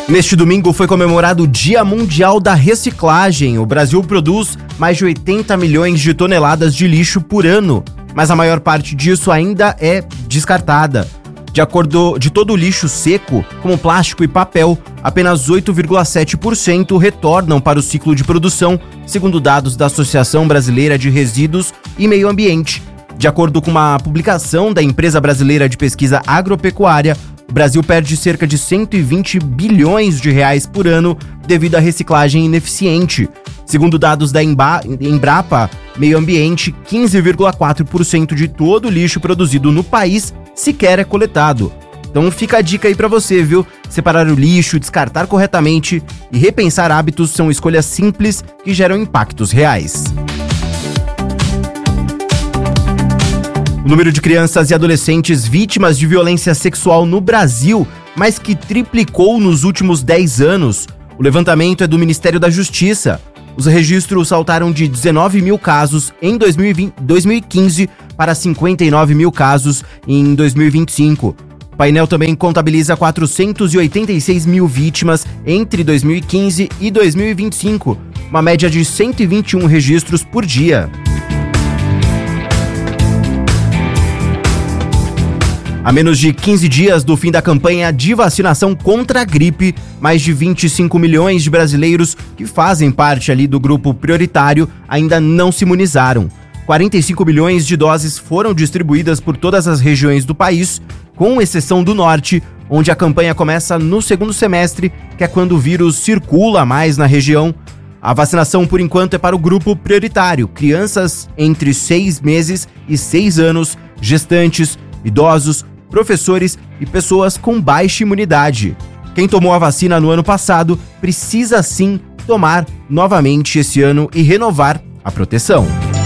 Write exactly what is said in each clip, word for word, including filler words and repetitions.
Neste domingo foi comemorado o Dia Mundial da Reciclagem. O Brasil produz mais de oitenta milhões de toneladas de lixo por ano, mas a maior parte disso ainda é descartada. De acordo de todo o lixo seco, como plástico e papel, apenas oito vírgula sete por cento retornam para o ciclo de produção, segundo dados da Associação Brasileira de Resíduos e Meio Ambiente. De acordo com uma publicação da Empresa Brasileira de Pesquisa Agropecuária, o Brasil perde cerca de cento e vinte bilhões de reais por ano devido à reciclagem ineficiente. Segundo dados da Embrapa Meio Ambiente, quinze vírgula quatro por cento de todo o lixo produzido no país sequer é coletado. Então fica a dica aí pra você, viu? Separar o lixo, descartar corretamente e repensar hábitos são escolhas simples que geram impactos reais. O número de crianças e adolescentes vítimas de violência sexual no Brasil mais que triplicou nos últimos dez anos. O levantamento é do Ministério da Justiça. Os registros saltaram de dezenove mil casos em dois mil e vinte, dois mil e quinze para cinquenta e nove mil casos em dois mil e vinte e cinco. O painel também contabiliza quatrocentos e oitenta e seis mil vítimas entre dois mil e quinze e dois mil e vinte e cinco, uma média de cento e vinte e um registros por dia. A menos de quinze dias do fim da campanha de vacinação contra a gripe, mais de vinte e cinco milhões de brasileiros que fazem parte ali do grupo prioritário ainda não se imunizaram. quarenta e cinco milhões de doses foram distribuídas por todas as regiões do país, com exceção do norte, onde a campanha começa no segundo semestre, que é quando o vírus circula mais na região. A vacinação, por enquanto, é para o grupo prioritário, crianças entre seis meses e seis anos, gestantes, idosos, professores e pessoas com baixa imunidade. Quem tomou a vacina no ano passado precisa sim tomar novamente esse ano e renovar a proteção.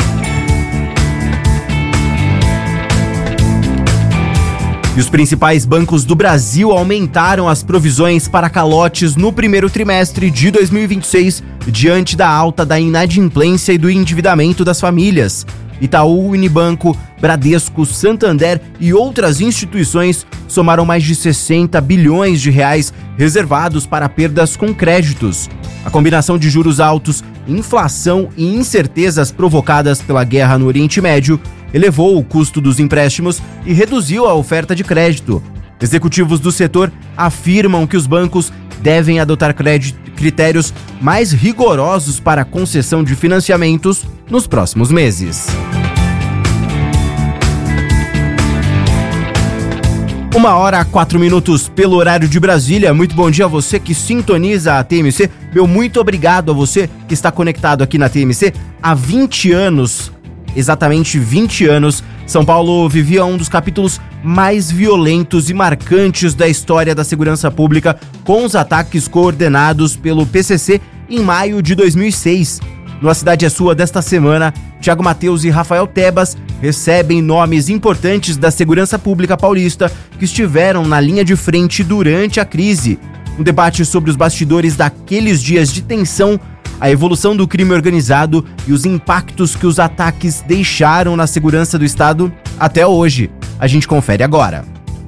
E os principais bancos do Brasil aumentaram as provisões para calotes no primeiro trimestre de dois mil e vinte e seis, diante da alta da inadimplência e do endividamento das famílias. Itaú, Unibanco, Bradesco, Santander e outras instituições somaram mais de sessenta bilhões de reais reservados para perdas com créditos. A combinação de juros altos, inflação e incertezas provocadas pela guerra no Oriente Médio elevou o custo dos empréstimos e reduziu a oferta de crédito. Executivos do setor afirmam que os bancos devem adotar crédito, critérios mais rigorosos para a concessão de financiamentos nos próximos meses. Uma hora, quatro minutos pelo horário de Brasília. Muito bom dia a você que sintoniza a T M C. Meu muito obrigado a você que está conectado aqui na T M C há vinte anos. Exatamente vinte anos, São Paulo vivia um dos capítulos mais violentos e marcantes da história da segurança pública, com os ataques coordenados pelo P C C em maio de dois mil e seis. No A Cidade é Sua desta semana, Thiago Mateus e Rafael Tebas recebem nomes importantes da segurança pública paulista que estiveram na linha de frente durante a crise. Um debate sobre os bastidores daqueles dias de tensão, a evolução do crime organizado e os impactos que os ataques deixaram na segurança do Estado até hoje. A gente confere agora.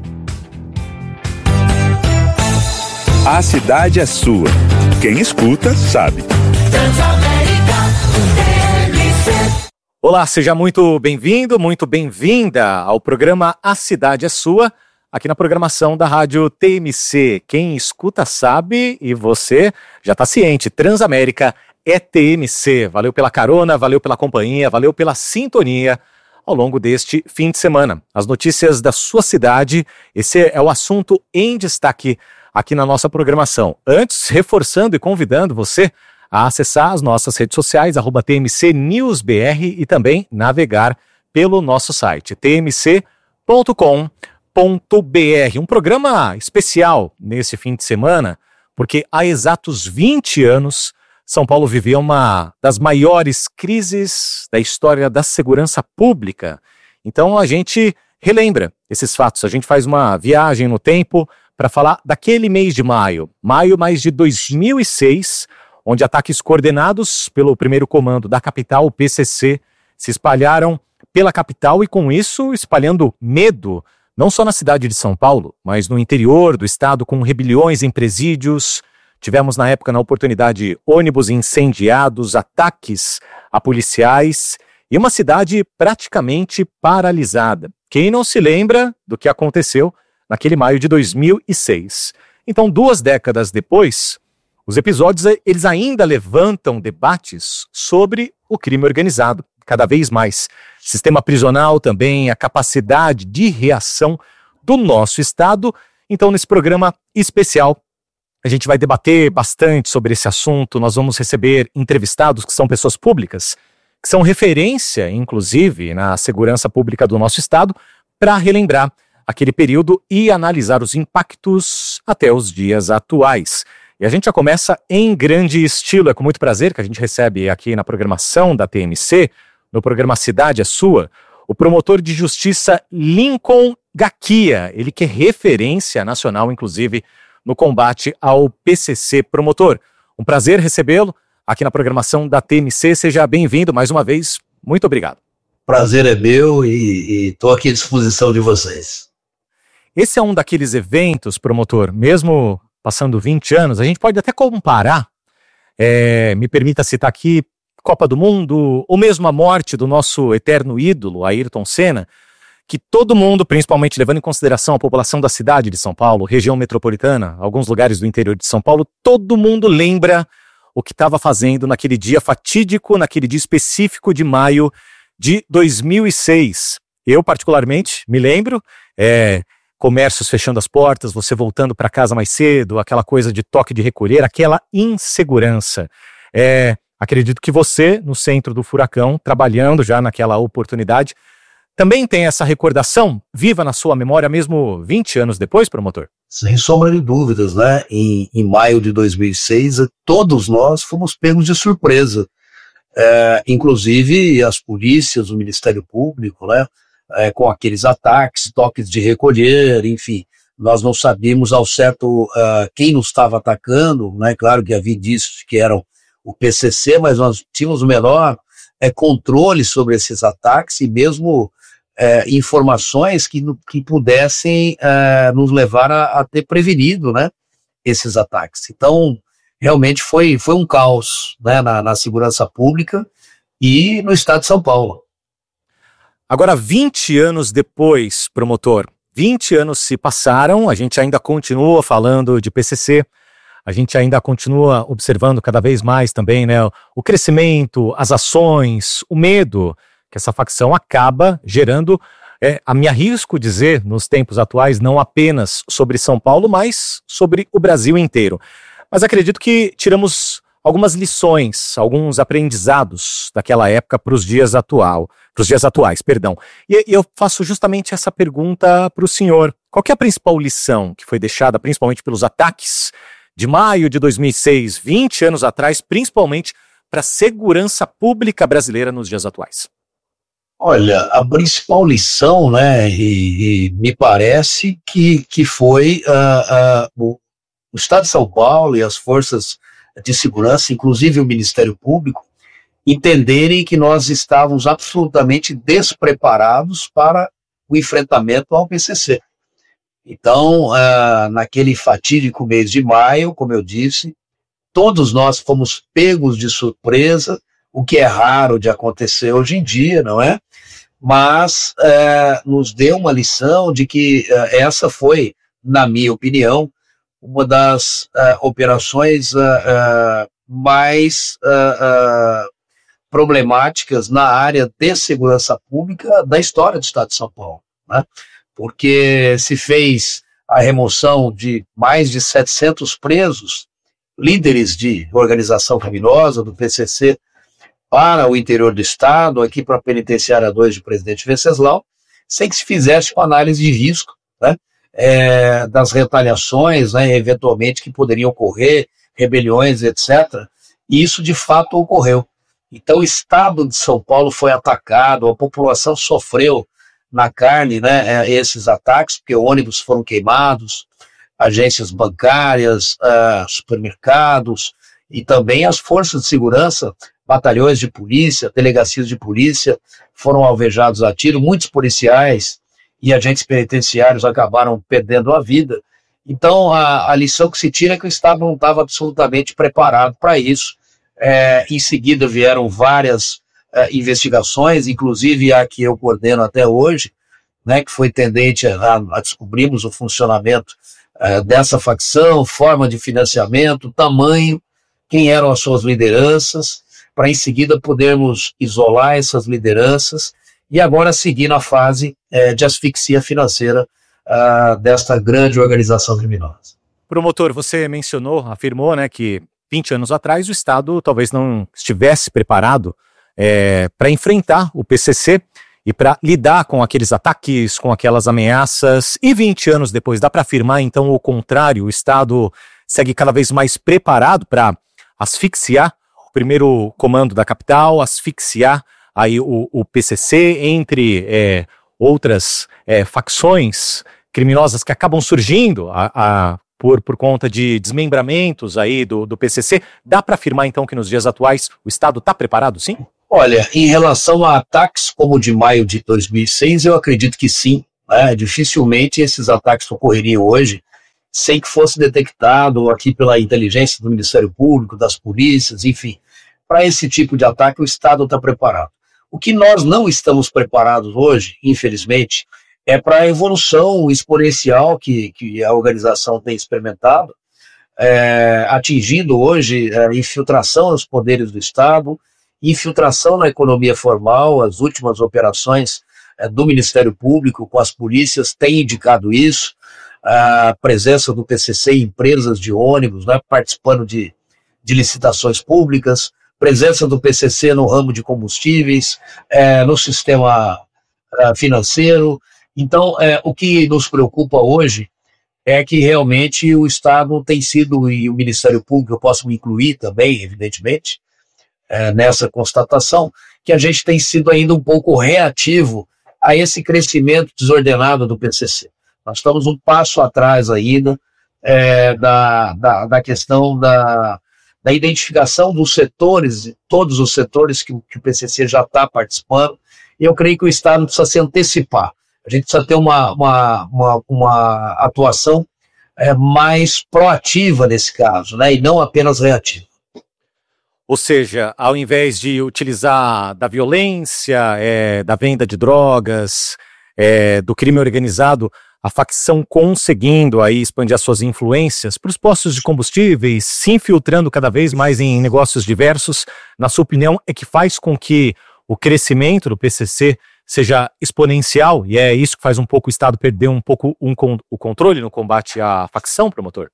A cidade é sua. Quem escuta, sabe. Olá, seja muito bem-vindo, muito bem-vinda ao programa A Cidade é Sua, aqui na programação da rádio T M C. Quem escuta sabe e você já está ciente, Transamérica é T M C. Valeu pela carona, valeu pela companhia, valeu pela sintonia ao longo deste fim de semana. As notícias da sua cidade, esse é o assunto em destaque aqui na nossa programação. Antes, reforçando e convidando você a acessar as nossas redes sociais, arroba T M C News B R, e também navegar pelo nosso site, t m c ponto com ponto b r. Um programa especial nesse fim de semana, porque há exatos vinte anos, São Paulo viveu uma das maiores crises da história da segurança pública. Então a gente relembra esses fatos, a gente faz uma viagem no tempo para falar daquele mês de maio, maio mais de dois mil e seis, onde ataques coordenados pelo primeiro comando da capital, o P C C, se espalharam pela capital e, com isso, espalhando medo não só na cidade de São Paulo, mas no interior do estado, com rebeliões em presídios. Tivemos na época, na oportunidade, ônibus incendiados, ataques a policiais e uma cidade praticamente paralisada. Quem não se lembra do que aconteceu naquele maio de dois mil e seis? Então, duas décadas depois, os episódios eles ainda levantam debates sobre o crime organizado, cada vez mais. Sistema prisional também, a capacidade de reação do nosso Estado. Então, nesse programa especial, a gente vai debater bastante sobre esse assunto. Nós vamos receber entrevistados que são pessoas públicas, que são referência, inclusive, na segurança pública do nosso Estado, para relembrar aquele período e analisar os impactos até os dias atuais. E a gente já começa em grande estilo. É com muito prazer que a gente recebe aqui na programação da T M C, no programa Cidade é Sua, o promotor de justiça Lincoln Gaquia, ele que é referência nacional, inclusive, no combate ao P C C. Promotor, um prazer recebê-lo aqui na programação da T M C. Seja bem-vindo mais uma vez. Muito obrigado. Prazer é meu e estou aqui à disposição de vocês. Esse é um daqueles eventos, promotor, mesmo passando vinte anos, a gente pode até comparar, é, me permita citar aqui, Copa do Mundo, ou mesmo a morte do nosso eterno ídolo, Ayrton Senna, que todo mundo, principalmente levando em consideração a população da cidade de São Paulo, região metropolitana, alguns lugares do interior de São Paulo, todo mundo lembra o que estava fazendo naquele dia fatídico, naquele dia específico de maio de dois mil e seis. Eu, particularmente, me lembro, é, comércios fechando as portas, você voltando para casa mais cedo, aquela coisa de toque de recolher, aquela insegurança. É, acredito que você, no centro do furacão, trabalhando já naquela oportunidade, também tem essa recordação viva na sua memória, mesmo vinte anos depois, promotor? Sem sombra de dúvidas, né? Em, em maio de dois mil e seis, todos nós fomos pegos de surpresa. É, inclusive as polícias, o Ministério Público, né? É, com aqueles ataques, toques de recolher, enfim. Nós não sabíamos ao certo uh, quem nos estava atacando, né? Claro que havia indícios que eram o P C C, mas nós tínhamos o menor é, controle sobre esses ataques e mesmo é, informações que, que pudessem é, nos levar a, a ter prevenido, né, esses ataques. Então, realmente foi, foi um caos, né, na, na segurança pública e no estado de São Paulo. Agora, vinte anos depois, promotor, vinte anos se passaram, a gente ainda continua falando de P C C, a gente ainda continua observando cada vez mais também, né, o crescimento, as ações, o medo que essa facção acaba gerando, é, a me arrisco dizer, nos tempos atuais, não apenas sobre São Paulo, mas sobre o Brasil inteiro. Mas acredito que tiramos algumas lições, alguns aprendizados daquela época para os dias atual, para os dias atuais, perdão. E, e eu faço justamente essa pergunta para o senhor. Qual que é a principal lição que foi deixada, principalmente pelos ataques de maio de dois mil e seis, vinte anos atrás, principalmente para a segurança pública brasileira nos dias atuais? Olha, a principal lição, né, e, e me parece que, que foi uh, uh, o, o Estado de São Paulo e as forças de segurança, inclusive o Ministério Público, entenderem que nós estávamos absolutamente despreparados para o enfrentamento ao P C C. Então, uh, naquele fatídico mês de maio, como eu disse, todos nós fomos pegos de surpresa, o que é raro de acontecer hoje em dia, não é? Mas uh, nos deu uma lição de que uh, essa foi, na minha opinião, uma das uh, operações uh, uh, mais uh, uh, problemáticas na área de segurança pública da história do Estado de São Paulo, né? Porque se fez a remoção de mais de setecentos presos, líderes de organização criminosa do P C C, para o interior do Estado, aqui para a penitenciária dois de Presidente Venceslau, sem que se fizesse uma análise de risco, né, é, das retaliações, né, eventualmente que poderiam ocorrer, rebeliões, etcétera. E isso de fato ocorreu. Então o Estado de São Paulo foi atacado, a população sofreu na carne, né, esses ataques, porque ônibus foram queimados, agências bancárias, uh, supermercados, e também as forças de segurança, batalhões de polícia, delegacias de polícia, foram alvejados a tiro, muitos policiais e agentes penitenciários acabaram perdendo a vida. Então, a, a lição que se tira é que o Estado não estava absolutamente preparado para isso. É, em seguida vieram várias é, investigações, inclusive a que eu coordeno até hoje, né, que foi tendente a, a descobrirmos o funcionamento é, dessa facção, forma de financiamento, tamanho, quem eram as suas lideranças, para em seguida podermos isolar essas lideranças e agora seguir na fase é, de asfixia financeira uh, desta grande organização criminosa. Promotor, você mencionou, afirmou, né, que vinte anos atrás o Estado talvez não estivesse preparado é, para enfrentar o P C C e para lidar com aqueles ataques, com aquelas ameaças, e vinte anos depois, dá para afirmar então o contrário, o Estado segue cada vez mais preparado para asfixiar o primeiro comando da capital, asfixiar aí o, o P C C, entre é, outras é, facções criminosas que acabam surgindo a, a, por, por conta de desmembramentos aí do, do P C C. Dá para afirmar então que nos dias atuais o Estado está preparado, sim? Olha, em relação a ataques como o de maio de dois mil e seis, eu acredito que sim, né? Dificilmente esses ataques ocorreriam hoje sem que fosse detectado aqui pela inteligência do Ministério Público, das polícias, enfim. Para esse tipo de ataque o Estado está preparado. O que nós não estamos preparados hoje, infelizmente, é para a evolução exponencial que, que a organização tem experimentado, é, atingindo hoje a infiltração nos poderes do Estado, infiltração na economia formal. As últimas operações é, do Ministério Público com as polícias têm indicado isso, a presença do P C C em empresas de ônibus, né, participando de, de licitações públicas, presença do P C C no ramo de combustíveis, é, no sistema é, financeiro. Então, é, o que nos preocupa hoje é que realmente o Estado tem sido, e o Ministério Público, eu posso me incluir também, evidentemente, é, nessa constatação, que a gente tem sido ainda um pouco reativo a esse crescimento desordenado do P C C. Nós estamos um passo atrás ainda é, da, da, da questão da, da identificação dos setores, todos os setores que, que o P C C já está participando, e eu creio que o Estado precisa se antecipar. A gente precisa ter uma, uma, uma, uma atuação é, mais proativa nesse caso, né, e não apenas reativa. Ou seja, ao invés de utilizar da violência, é, da venda de drogas, é, do crime organizado, a facção conseguindo aí expandir as suas influências para os postos de combustíveis, se infiltrando cada vez mais em negócios diversos, na sua opinião, é que faz com que o crescimento do P C C seja exponencial, e é isso que faz um pouco o Estado perder um pouco um, o controle no combate à facção, promotor?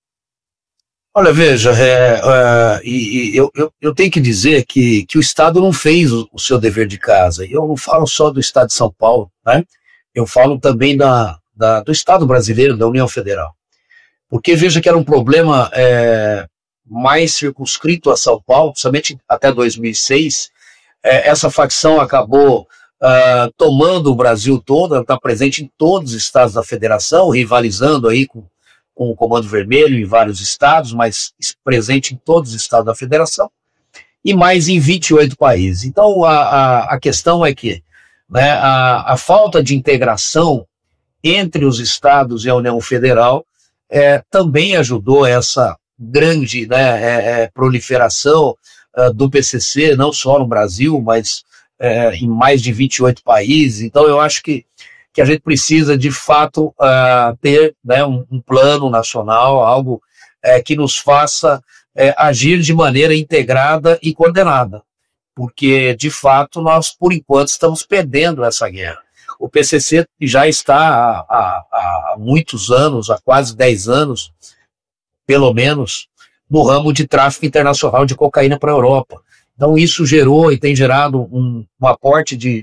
Olha, veja, é, é, e, e eu, eu, eu tenho que dizer que, que o Estado não fez o, o seu dever de casa. Eu não falo só do Estado de São Paulo, né? Eu falo também da, da, do Estado brasileiro, da União Federal. Porque veja que era um problema é, mais circunscrito a São Paulo, principalmente até dois mil e seis. É, essa facção acabou uh, tomando o Brasil todo, ela está presente em todos os estados da federação, rivalizando aí com, com o Comando Vermelho em vários estados, mas presente em todos os estados da federação, e mais em vinte e oito países. Então a, a, a questão é que, né, a, a falta de integração entre os estados e a União Federal é, também ajudou essa grande, né, é, é, proliferação uh, do P C C, não só no Brasil, mas é, em mais de vinte e oito países. Então eu acho que, que a gente precisa de fato uh, ter, né, um, um plano nacional, algo é, que nos faça é, agir de maneira integrada e coordenada, porque de fato nós por enquanto estamos perdendo essa guerra. O P C C já está há, há, há muitos anos, há quase dez anos, pelo menos, no ramo de tráfico internacional de cocaína para a Europa. Então isso gerou e tem gerado um, um aporte de,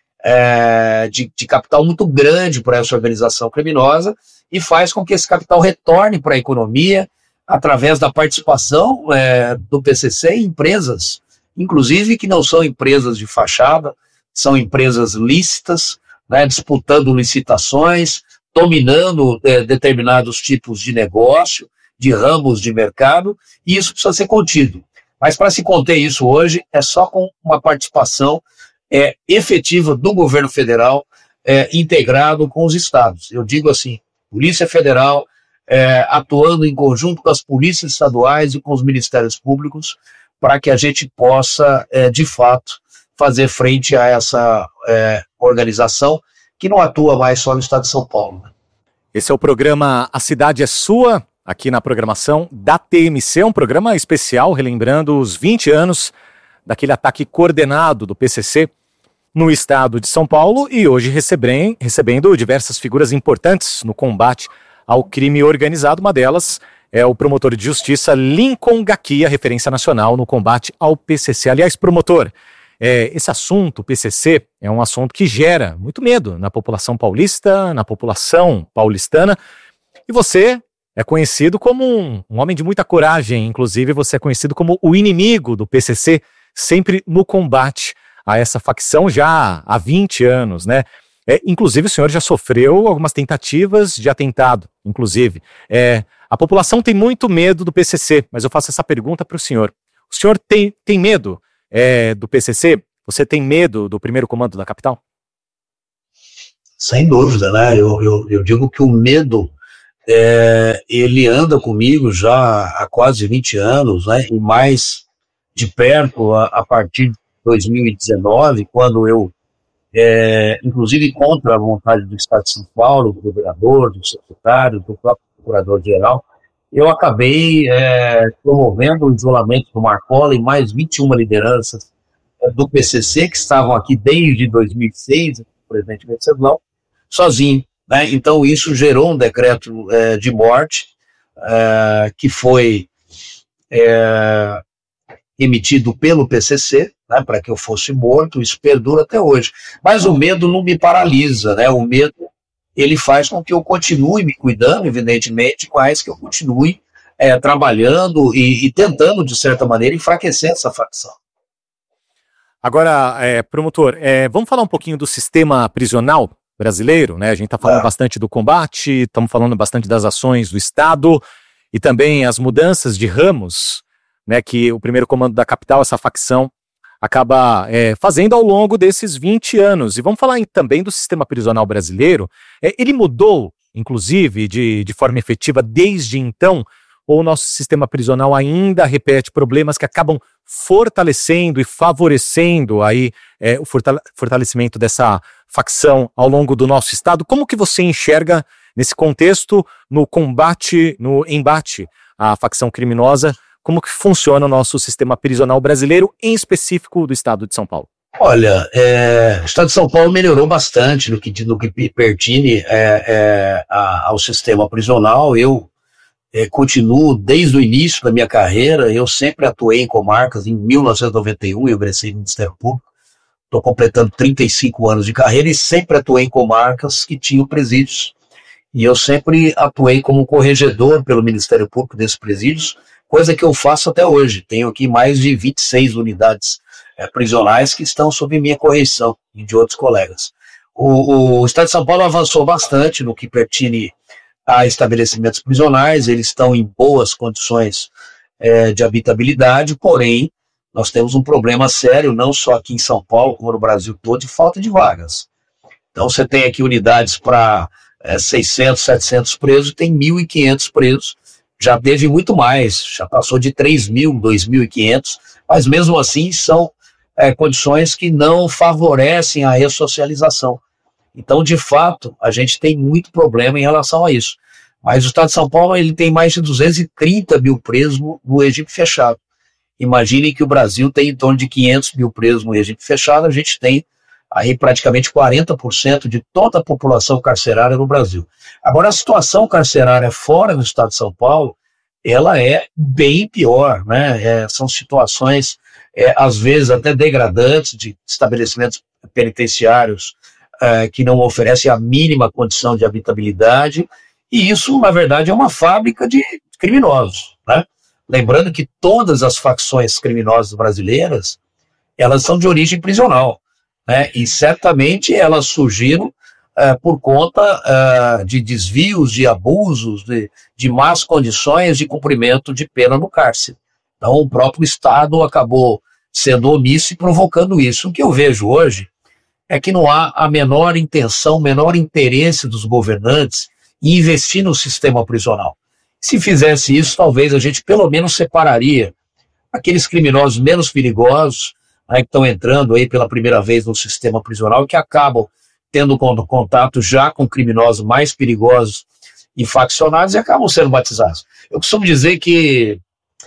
é, de, de capital muito grande para essa organização criminosa e faz com que esse capital retorne para a economia através da participação é, do P C C em empresas, inclusive que não são empresas de fachada, são empresas lícitas, né, disputando licitações, dominando é, determinados tipos de negócio, de ramos de mercado, e isso precisa ser contido. Mas para se conter isso hoje, é só com uma participação é, efetiva do governo federal, é, integrado com os estados. Eu digo assim, Polícia Federal é, atuando em conjunto com as polícias estaduais e com os ministérios públicos para que a gente possa, é, de fato, fazer frente a essa é, organização que não atua mais só no estado de São Paulo. Esse é o programa A Cidade é Sua, aqui na programação da T M C, um programa especial relembrando os vinte anos daquele ataque coordenado do P C C no estado de São Paulo e hoje recebem, recebendo diversas figuras importantes no combate ao crime organizado. Uma delas é o promotor de justiça Lincoln Gakia, referência nacional no combate ao P C C. Aliás, promotor, é, esse assunto, o P C C, é um assunto que gera muito medo na população paulista, na população paulistana, e você é conhecido como um, um homem de muita coragem, inclusive você é conhecido como o inimigo do P C C, sempre no combate a essa facção já há vinte anos, né? É, inclusive o senhor já sofreu algumas tentativas de atentado, inclusive. É, a população tem muito medo do P C C, mas eu faço essa pergunta para o senhor. O senhor tem, tem medo é, do P C C? Você tem medo do primeiro comando da capital? Sem dúvida, né? Eu, eu, eu digo que o medo, é, ele anda comigo já há quase vinte anos, né? E mais de perto a, a partir de dois mil e dezenove, quando eu, é, inclusive contra a vontade do Estado de São Paulo, do governador, do secretário, do próprio procurador-geral, eu acabei é, promovendo o isolamento do Marcola e mais vinte e uma lideranças é, do P C C, que estavam aqui desde dois mil e seis, o presidente Venceslau, sozinho, né? Então isso gerou um decreto é, de morte, é, que foi é, emitido pelo P C C, né, para que eu fosse morto. Isso perdura até hoje. Mas o medo não me paralisa, né? O medo, ele faz com que eu continue me cuidando, evidentemente, mas que eu continue é, trabalhando e, e tentando, de certa maneira, enfraquecer essa facção. Agora, é, promotor, é, vamos falar um pouquinho do sistema prisional brasileiro, né? A gente está falando é. bastante do combate, estamos falando bastante das ações do Estado e também as mudanças de ramos, né, que o primeiro comando da capital, essa facção, acaba é, fazendo ao longo desses vinte anos. E vamos falar em, também do sistema prisional brasileiro. É, ele mudou, inclusive, de, de forma efetiva desde então, ou o nosso sistema prisional ainda repete problemas que acabam fortalecendo e favorecendo aí, é, o fortale- fortalecimento dessa facção ao longo do nosso estado? Como que você enxerga nesse contexto, no combate, no embate à facção criminosa, como que funciona o nosso sistema prisional brasileiro, em específico do estado de São Paulo? Olha, é, o estado de São Paulo melhorou bastante no que, no que pertine é, é, a, ao sistema prisional. Eu é, continuo desde o início da minha carreira, eu sempre atuei em comarcas. Em mil novecentos e noventa e um eu ingressei no Ministério Público, estou completando trinta e cinco anos de carreira e sempre atuei em comarcas que tinham presídios. E eu sempre atuei como corregedor pelo Ministério Público desses presídios, coisa que eu faço até hoje. Tenho aqui mais de vinte e seis unidades é, prisionais que estão sob minha correção e de outros colegas. O, o Estado de São Paulo avançou bastante no que pertine a estabelecimentos prisionais, eles estão em boas condições é, de habitabilidade, porém, nós temos um problema sério, não só aqui em São Paulo, como no Brasil todo, de falta de vagas. Então você tem aqui unidades para é, seiscentos, setecentos presos, tem mil e quinhentos presos. Já teve muito mais, já passou de três mil, dois mil e quinhentos, mas mesmo assim são é, condições que não favorecem a ressocialização. Então, de fato, a gente tem muito problema em relação a isso. Mas o Estado de São Paulo ele tem mais de duzentos e trinta mil presos no, no regime fechado. Imaginem que o Brasil tem em torno de quinhentos mil presos no regime fechado, a gente tem aí praticamente quarenta por cento de toda a população carcerária no Brasil. Agora, a situação carcerária fora do estado de São Paulo, ela é bem pior, né? É, são situações, é, às vezes, até degradantes, de estabelecimentos penitenciários é, que não oferecem a mínima condição de habitabilidade, e isso, na verdade, é uma fábrica de criminosos, né? Lembrando que todas as facções criminosas brasileiras, elas são de origem prisional. Né, e certamente elas surgiram uh, por conta uh, de desvios, de abusos, de, de más condições de cumprimento de pena no cárcere. Então o próprio Estado acabou sendo omisso e provocando isso. O que eu vejo hoje é que não há a menor intenção, menor interesse dos governantes em investir no sistema prisional. Se fizesse isso, talvez a gente pelo menos separaria aqueles criminosos menos perigosos, né, que estão entrando aí pela primeira vez no sistema prisional e que acabam tendo contato já com criminosos mais perigosos e faccionados e acabam sendo batizados. Eu costumo dizer que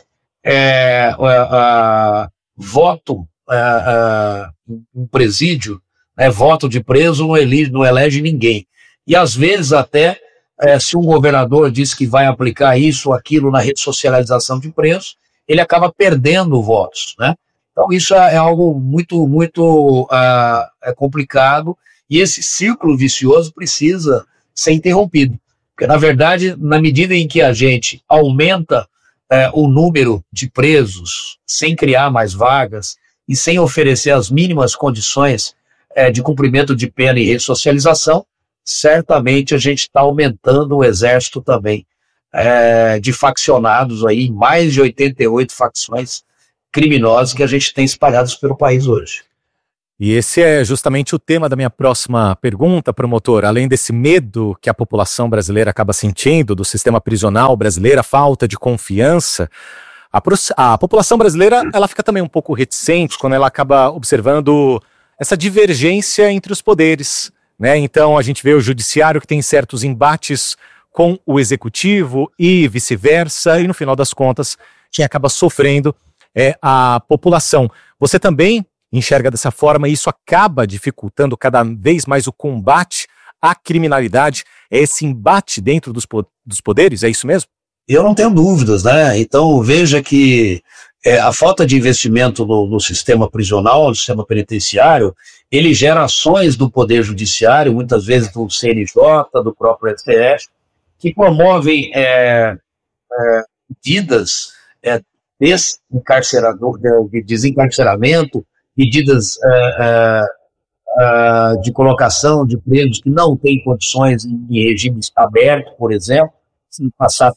é, a, a, voto a, a, em presídio, né, voto de preso não elege, não elege ninguém. E às vezes até, é, se um governador diz que vai aplicar isso ou aquilo na ressocialização de presos, ele acaba perdendo votos, né? Então isso é, é algo muito, muito uh, é complicado, e esse círculo vicioso precisa ser interrompido. Porque, na verdade, na medida em que a gente aumenta uh, o número de presos sem criar mais vagas e sem oferecer as mínimas condições uh, de cumprimento de pena e ressocialização, certamente a gente está aumentando o exército também uh, de faccionados, aí, mais de oitenta e oito facções criminosos que a gente tem espalhados pelo país hoje. E esse é justamente o tema da minha próxima pergunta, promotor. Além desse medo que a população brasileira acaba sentindo do sistema prisional brasileiro, a falta de confiança, a, a população brasileira ela fica também um pouco reticente quando ela acaba observando essa divergência entre os poderes, né? Então a gente vê o judiciário que tem certos embates com o executivo e vice-versa, e no final das contas quem acaba sofrendo é a população. Você também enxerga dessa forma e isso acaba dificultando cada vez mais o combate à criminalidade? É esse embate dentro dos, po- dos poderes? É isso mesmo? Eu não tenho dúvidas, né? Então veja que é, a falta de investimento no, no sistema prisional, no sistema penitenciário, ele gera ações do Poder Judiciário, muitas vezes do C N J, do próprio S T F, que promovem é, é, medidas é, desencarcerador, de desencarceramento, medidas uh, uh, uh, de colocação de presos que não têm condições em regime aberto, por exemplo, se passar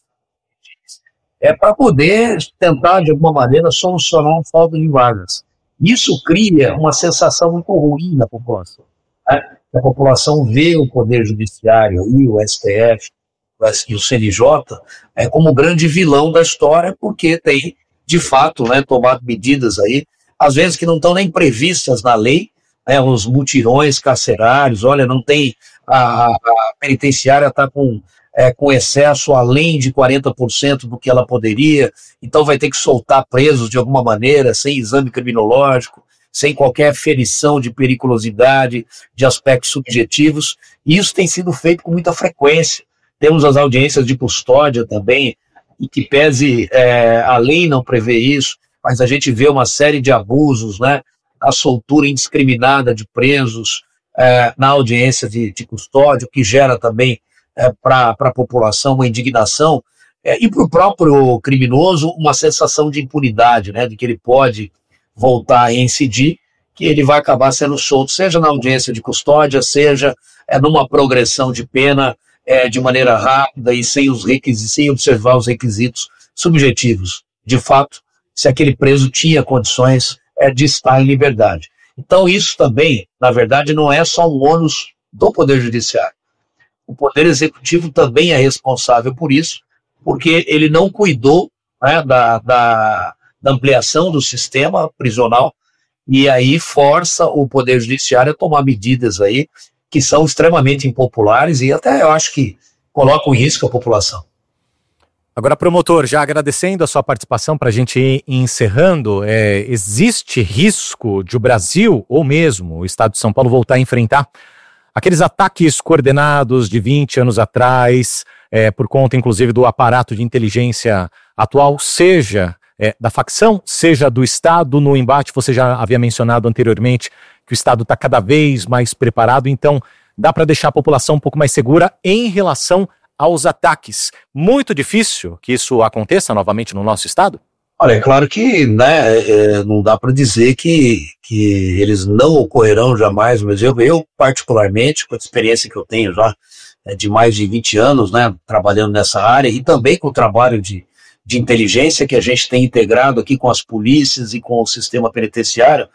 é para poder tentar, de alguma maneira, solucionar a falta de vagas. Isso cria uma sensação muito ruim na população. Né? A população vê o Poder Judiciário e o S T F e o C N J é, como grande vilão da história, porque tem de fato, né, tomado medidas aí, às vezes que não estão nem previstas na lei, né, os mutirões carcerários, olha, não tem, a, a penitenciária está com, é, com excesso além de quarenta por cento do que ela poderia, então vai ter que soltar presos de alguma maneira, sem exame criminológico, sem qualquer ferição de periculosidade, de aspectos subjetivos, e isso tem sido feito com muita frequência. Temos as audiências de custódia também, e que pese é, a lei não prevê isso, mas a gente vê uma série de abusos, né, a soltura indiscriminada de presos é, na audiência de, de custódia, que gera também é, para a população uma indignação, é, e para o próprio criminoso uma sensação de impunidade, né, de que ele pode voltar a reincidir, que ele vai acabar sendo solto, seja na audiência de custódia, seja é, numa progressão de pena, É, de maneira rápida e sem os requisitos, sem observar os requisitos subjetivos, de fato, se aquele preso tinha condições é, de estar em liberdade. Então isso também, na verdade, não é só um ônus do Poder Judiciário. O Poder Executivo também é responsável por isso, porque ele não cuidou, né, da, da, da ampliação do sistema prisional, e aí força o Poder Judiciário a tomar medidas aí que são extremamente impopulares e até eu acho que colocam em risco a população. Agora, promotor, já agradecendo a sua participação para a gente ir encerrando, é, existe risco de o Brasil, ou mesmo o Estado de São Paulo, voltar a enfrentar aqueles ataques coordenados de vinte anos atrás, é, por conta inclusive do aparato de inteligência atual, seja é, da facção, seja do Estado no embate? Você já havia mencionado anteriormente que o Estado está cada vez mais preparado, então dá para deixar a população um pouco mais segura em relação aos ataques. Muito difícil que isso aconteça novamente no nosso Estado? Olha, é claro que, né, é, não dá para dizer que, que eles não ocorrerão jamais, mas eu, eu particularmente, com a experiência que eu tenho já é, de mais de vinte anos, né, trabalhando nessa área, e também com o trabalho de, de inteligência que a gente tem integrado aqui com as polícias e com o sistema penitenciário,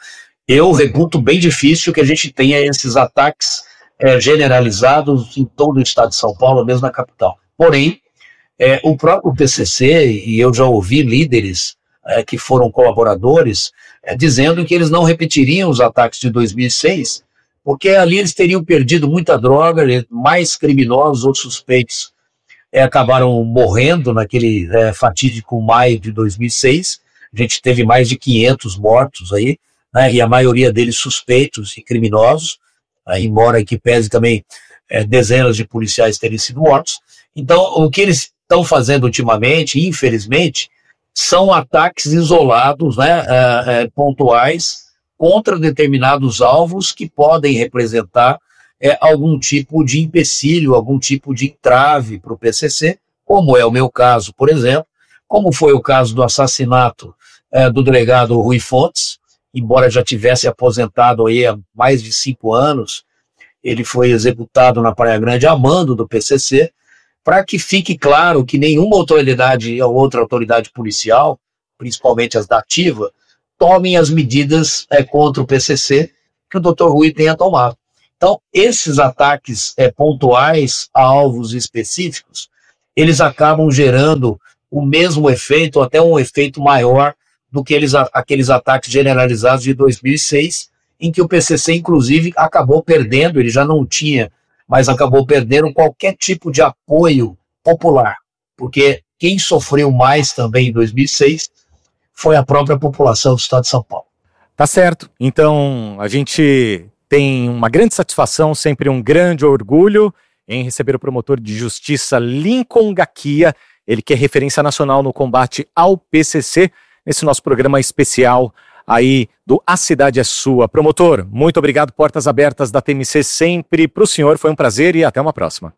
Eu reputo bem difícil que a gente tenha esses ataques é, generalizados em todo o estado de São Paulo, mesmo na capital. Porém, é, o próprio P C C, e eu já ouvi líderes é, que foram colaboradores, é, dizendo que eles não repetiriam os ataques de dois mil e seis, porque ali eles teriam perdido muita droga, mais criminosos, outros suspeitos é, acabaram morrendo naquele é, fatídico maio de dois mil e seis. A gente teve mais de quinhentos mortos aí, né, e a maioria deles suspeitos e criminosos, é, embora que pese também é, dezenas de policiais terem sido mortos. Então, o que eles estão fazendo ultimamente, infelizmente, são ataques isolados, né, é, é, pontuais, contra determinados alvos que podem representar é, algum tipo de empecilho, algum tipo de entrave para o P C C, como é o meu caso, por exemplo, como foi o caso do assassinato é, do delegado Rui Fontes, embora já tivesse aposentado aí há mais de cinco anos, ele foi executado na Praia Grande a mando do P C C, para que fique claro que nenhuma autoridade ou outra autoridade policial, principalmente as da ativa, tomem as medidas é, contra o P C C que o doutor Rui tenha tomado. Então, esses ataques é, pontuais a alvos específicos, eles acabam gerando o mesmo efeito, ou até um efeito maior do que eles, aqueles ataques generalizados de dois mil e seis, em que o P C C, inclusive, acabou perdendo, ele já não tinha, mas acabou perdendo qualquer tipo de apoio popular, porque quem sofreu mais também em dois mil e seis foi a própria população do estado de São Paulo. Tá certo. Então, a gente tem uma grande satisfação, sempre um grande orgulho em receber o promotor de justiça Lincoln Gaquia, ele que é referência nacional no combate ao P C C, nesse nosso programa especial aí do A Cidade é Sua. Promotor, muito obrigado, portas abertas da T M C sempre para o senhor, foi um prazer e até uma próxima.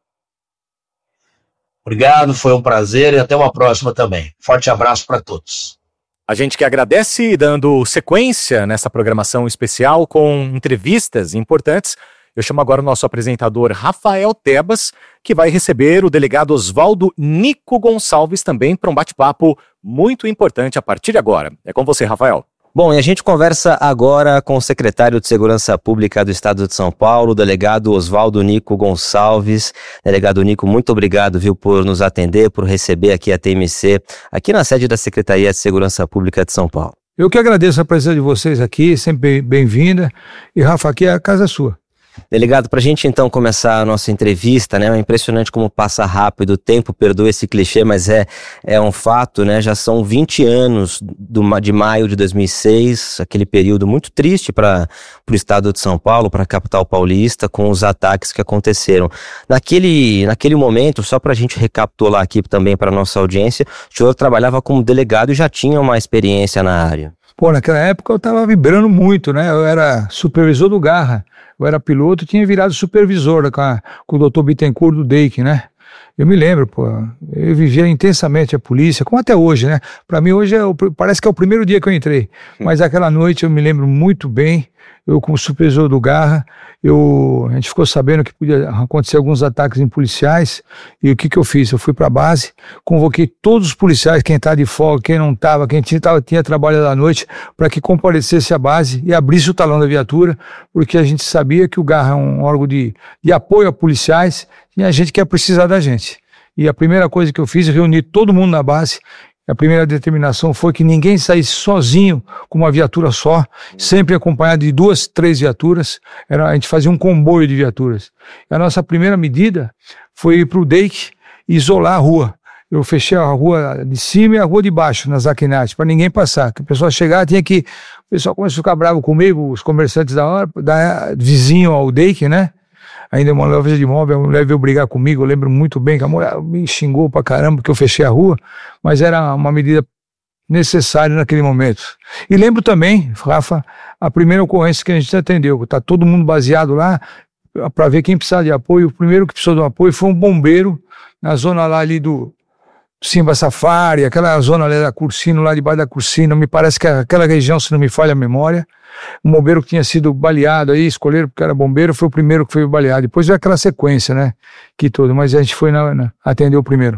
Obrigado, foi um prazer e até uma próxima também. Forte abraço para todos. A gente que agradece, dando sequência nessa programação especial com entrevistas importantes. Eu chamo agora o nosso apresentador Rafael Tebas, que vai receber o delegado Oswaldo Nico Gonçalves também para um bate-papo muito importante a partir de agora. É com você, Rafael. Bom, e a gente conversa agora com o secretário de Segurança Pública do Estado de São Paulo, o delegado Oswaldo Nico Gonçalves. Delegado Nico, muito obrigado, viu, por nos atender, por receber aqui a T M C, aqui na sede da Secretaria de Segurança Pública de São Paulo. Eu que agradeço a presença de vocês aqui, sempre bem-vinda. E, Rafa, aqui é a casa sua. Delegado, para a gente então começar a nossa entrevista, né, é impressionante como passa rápido o tempo, perdoa esse clichê, mas é, é um fato, né, já são vinte anos do, de maio de dois mil e seis, aquele período muito triste para o estado de São Paulo, para a capital paulista, com os ataques que aconteceram. Naquele, naquele momento, só para a gente recapitular aqui também para a nossa audiência, o senhor trabalhava como delegado e já tinha uma experiência na área. Pô, naquela época eu estava vibrando muito, né, eu era supervisor do Garra. Eu era piloto e tinha virado supervisor com, a, com o doutor Bittencourt do D E I C, né? Eu me lembro, pô, eu vivia intensamente a polícia, como até hoje, né? Para mim hoje é o, parece que é o primeiro dia que eu entrei, mas aquela noite eu me lembro muito bem, eu como supervisor do Garra, eu, a gente ficou sabendo que podia acontecer alguns ataques em policiais, e o que que eu fiz? Eu fui para a base, convoquei todos os policiais, quem estava de folga, quem não estava, quem tinha, tava, tinha trabalhado à noite, para que comparecesse à base e abrisse o talão da viatura, porque a gente sabia que o Garra é um órgão de, de apoio a policiais, e a gente quer precisar da gente. E a primeira coisa que eu fiz, eu reuni todo mundo na base. A primeira determinação foi que ninguém saísse sozinho com uma viatura só, sempre acompanhado de duas, três viaturas. Era, a gente fazia um comboio de viaturas. E a nossa primeira medida foi ir para o D E I C e isolar a rua. Eu fechei a rua de cima e a rua de baixo, nas Aquinate, para ninguém passar. Que a pessoa chegar, tinha que... O pessoal começou a ficar bravo comigo, os comerciantes da hora, da, vizinho ao D E I C, né? Ainda uma loja de imóvel, a mulher veio brigar comigo, eu lembro muito bem que a mulher me xingou pra caramba porque eu fechei a rua, mas era uma medida necessária naquele momento. E lembro também, Rafa, a primeira ocorrência que a gente atendeu, tá todo mundo baseado lá para ver quem precisava de apoio. O primeiro que precisou de um apoio foi um bombeiro na zona lá ali do Simba Safari, aquela zona ali da Cursino, lá debaixo da Cursino, me parece que aquela região, se não me falha a memória, um bombeiro que tinha sido baleado aí, escolheram porque era bombeiro, foi o primeiro que foi baleado. Depois veio aquela sequência, né, que todo, mas a gente foi na, na, atender o primeiro.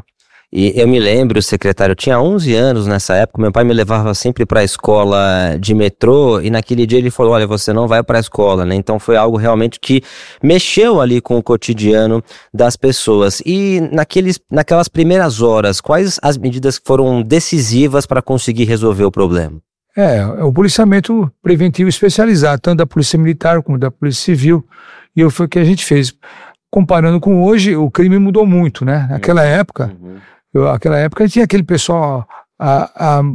E eu me lembro, secretário, eu tinha onze anos nessa época, meu pai me levava sempre para a escola de metrô e naquele dia ele falou, olha, você não vai para a escola, né? Então foi algo realmente que mexeu ali com o cotidiano das pessoas. E naqueles, naquelas primeiras horas, quais as medidas que foram decisivas para conseguir resolver o problema? É, o policiamento preventivo especializado, tanto da Polícia Militar como da Polícia Civil, e foi o que a gente fez. Comparando com hoje, o crime mudou muito, né? Naquela época... Uhum. Eu, naquela época tinha aquele pessoal, a, a,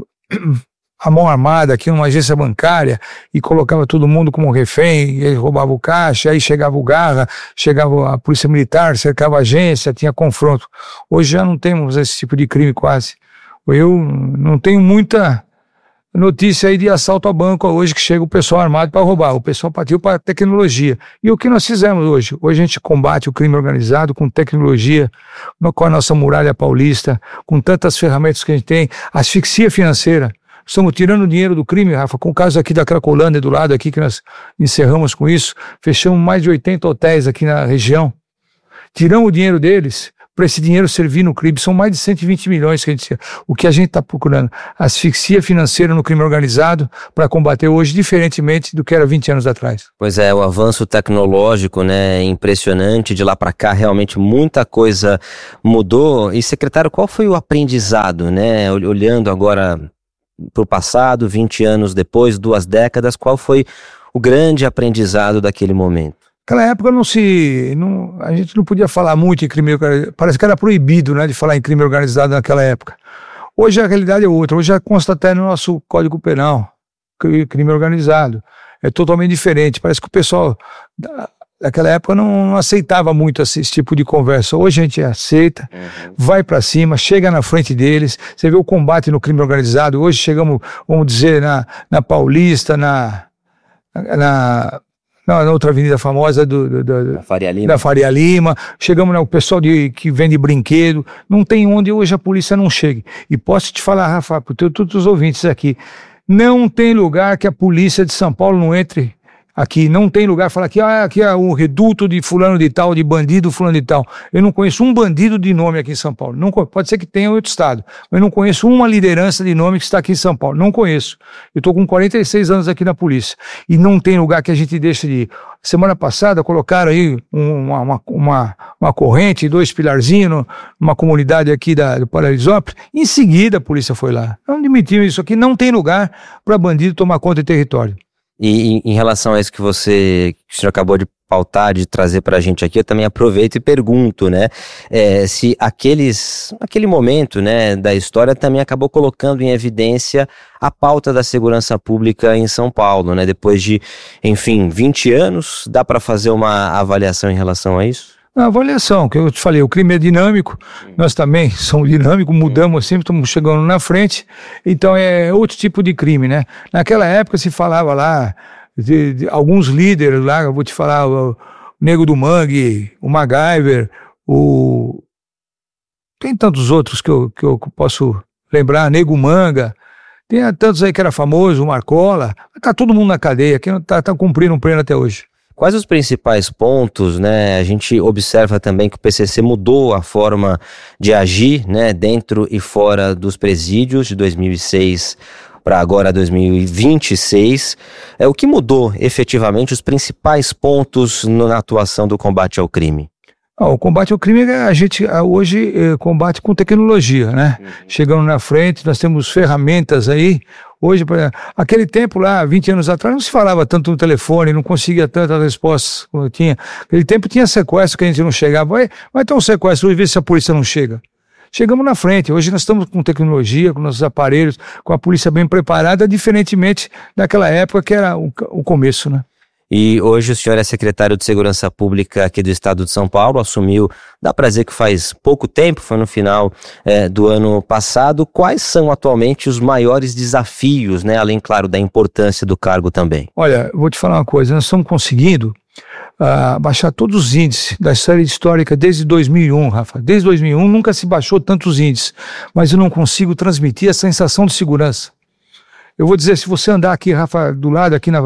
a mão armada aqui numa agência bancária e colocava todo mundo como refém, e aí roubava o caixa, aí chegava o Garra, chegava a polícia militar, cercava a agência, tinha confronto. Hoje já não temos esse tipo de crime quase. Eu não tenho muita notícia aí de assalto a banco hoje que chega o pessoal armado para roubar, o pessoal partiu para a tecnologia. E o que nós fizemos hoje? Hoje a gente combate o crime organizado com tecnologia, com a nossa muralha paulista, com tantas ferramentas que a gente tem, asfixia financeira. Estamos tirando o dinheiro do crime, Rafa, com o caso aqui da Cracolândia do lado aqui que nós encerramos com isso, fechamos mais de oitenta hotéis aqui na região, tiramos o dinheiro deles, para esse dinheiro servir no crime, são mais de cento e vinte milhões que a gente, o que a gente está procurando, asfixia financeira no crime organizado para combater hoje, diferentemente do que era vinte anos atrás. Pois é, o avanço tecnológico, né, impressionante, de lá para cá realmente muita coisa mudou. E secretário, qual foi o aprendizado, né, olhando agora para o passado, vinte anos depois, duas décadas, qual foi o grande aprendizado daquele momento? Naquela época não se, não, a gente não podia falar muito em crime organizado, parece que era proibido, né, de falar em crime organizado naquela época. Hoje a realidade é outra, hoje já consta até no nosso Código Penal, crime organizado, é totalmente diferente, parece que o pessoal da, daquela época não, não aceitava muito esse, esse tipo de conversa. Hoje a gente aceita, uhum. vai para cima, chega na frente deles, você vê o combate no crime organizado, hoje chegamos, vamos dizer, na, na Paulista, na... na Na, na outra avenida famosa do, do, do, da, Faria Lima. da Faria Lima, chegamos no pessoal de, que vende brinquedo, não tem onde hoje a polícia não chegue. E posso te falar, Rafa, para todos os ouvintes aqui, não tem lugar que a polícia de São Paulo não entre aqui, não tem lugar, fala que ah, aqui é o reduto de fulano de tal, de bandido fulano de tal. Eu não conheço um bandido de nome aqui em São Paulo, não, pode ser que tenha em outro estado, mas eu não conheço uma liderança de nome que está aqui em São Paulo, não conheço. Eu estou com quarenta e seis anos aqui na polícia, e não tem lugar que a gente deixe de ir. Semana passada colocaram aí uma, uma, uma, uma corrente, dois pilarzinhos, numa comunidade aqui da, do Paraisópolis, em seguida a polícia foi lá. Não admitiam isso aqui, não tem lugar para bandido tomar conta de território. E em, em relação a isso que você, que o senhor acabou de pautar, de trazer para a gente aqui, eu também aproveito e pergunto, né, é, se aqueles, aquele momento, né, da história também acabou colocando em evidência a pauta da segurança pública em São Paulo, né, depois de, enfim, vinte anos, dá para fazer uma avaliação em relação a isso? A avaliação, que eu te falei, o crime é dinâmico, nós também somos dinâmicos, mudamos sempre, estamos chegando na frente, então é outro tipo de crime, né? Naquela época se falava lá, de, de alguns líderes lá, eu vou te falar, o, o Nego do Mangue, o MacGyver, o... tem tantos outros que eu, que eu posso lembrar, Nego Manga, tem tantos aí que era famoso, o Marcola, tá todo mundo na cadeia, que tá, tá cumprindo um pleno até hoje. Quais os principais pontos, né? A gente observa também que o P C C mudou a forma de agir, né, dentro e fora dos presídios de dois mil e seis para agora dois mil e vinte e seis. É, o que mudou efetivamente, os principais pontos no, na atuação do combate ao crime? Ah, o combate ao crime, a gente hoje eh, combate com tecnologia, né? Uhum. Chegando na frente, nós temos ferramentas aí. Hoje, pra, aquele tempo lá, vinte anos atrás, não se falava tanto no telefone, não conseguia tantas respostas como tinha. Aquele tempo tinha sequestro que a gente não chegava. Vai, vai ter um sequestro, vamos ver se a polícia não chega. Chegamos na frente, hoje nós estamos com tecnologia, com nossos aparelhos, com a polícia bem preparada, diferentemente daquela época que era o, o começo, né? E hoje o senhor é secretário de Segurança Pública aqui do estado de São Paulo, assumiu, dá para dizer que faz pouco tempo, foi no final é, do ano passado. Quais são atualmente os maiores desafios, né, além, claro, da importância do cargo também? Olha, eu vou te falar uma coisa, nós estamos conseguindo uh, baixar todos os índices da série histórica desde dois mil e um, Rafa. Desde dois mil e um nunca se baixou tantos índices, mas eu não consigo transmitir a sensação de segurança. Eu vou dizer, se você andar aqui, Rafa, do lado, aqui na...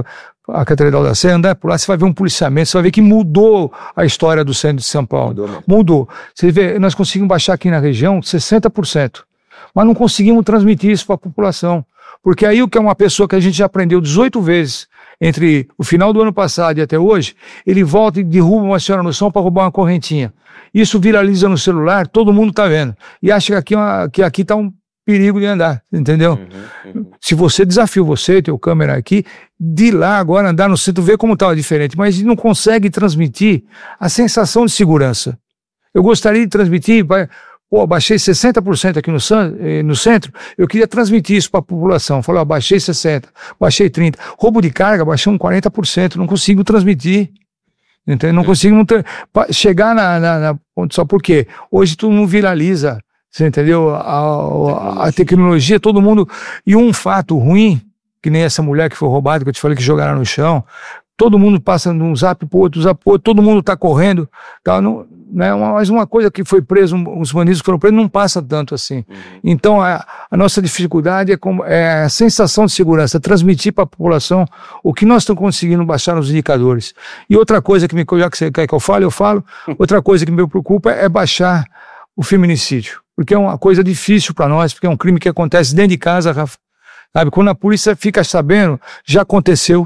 a Catedral da Sé, andar por lá, você vai ver um policiamento, você vai ver que mudou a história do centro de São Paulo. Mudou. mudou. Você vê, nós conseguimos baixar aqui na região sessenta por cento, mas não conseguimos transmitir isso para a população. Porque aí o que é uma pessoa que a gente já aprendeu dezoito vezes, entre o final do ano passado e até hoje, ele volta e derruba uma senhora no chão para roubar uma correntinha. Isso viraliza no celular, todo mundo está vendo. E acha que aqui, uma, que aqui está um perigo de andar, entendeu? Uhum, uhum. Se você desafia você, teu câmera aqui, de lá agora andar no centro, ver como está diferente, mas não consegue transmitir a sensação de segurança. Eu gostaria de transmitir... Pô, baixei sessenta por cento aqui no, no centro, eu queria transmitir isso para a população. Falei, ó, baixei sessenta por cento, baixei trinta por cento. Roubo de carga, baixei um quarenta por cento, não consigo transmitir. Entendeu? Não consigo não ter, chegar na, na, na... Só porque hoje tu não viraliza, você entendeu? A, a, a tecnologia, todo mundo... E um fato ruim, que nem essa mulher que foi roubada, que eu te falei que jogaram no chão, todo mundo passa de um zap pro outro, zap pro outro, todo mundo tá correndo, tá? Não, né? Mas uma coisa que foi preso, os bandidos que foram presos, não passa tanto assim. Uhum. Então, a, a nossa dificuldade é, como, é a sensação de segurança, transmitir para a população o que nós estamos conseguindo baixar nos indicadores. E outra coisa que me, já que você quer que eu fale, eu falo, outra coisa que me preocupa é baixar o feminicídio, porque é uma coisa difícil para nós, porque é um crime que acontece dentro de casa, Rafa, sabe? Quando a polícia fica sabendo, já aconteceu.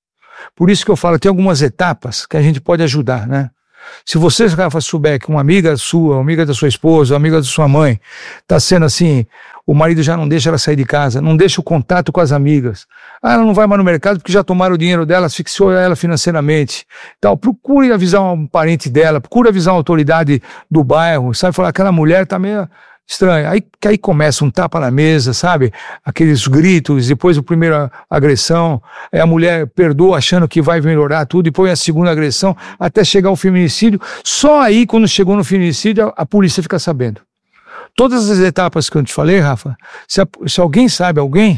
Por isso que eu falo, tem algumas etapas que a gente pode ajudar, né? Se você, Rafa, souber que uma amiga sua, uma amiga da sua esposa, uma amiga da sua mãe, está sendo assim, o marido já não deixa ela sair de casa, não deixa o contato com as amigas. Ah, ela não vai mais no mercado porque já tomaram o dinheiro dela, asfixiou ela financeiramente. Então, procure avisar um parente dela, procure avisar uma autoridade do bairro, sabe? Falar, aquela mulher está meio... estranho, aí, que aí começa um tapa na mesa, sabe, aqueles gritos, depois a primeira agressão, aí a mulher perdoa achando que vai melhorar tudo, depois a segunda agressão, até chegar ao feminicídio. Só aí, quando chegou no feminicídio, a, a polícia fica sabendo. Todas as etapas que eu te falei, Rafa, se, a, se alguém sabe, alguém,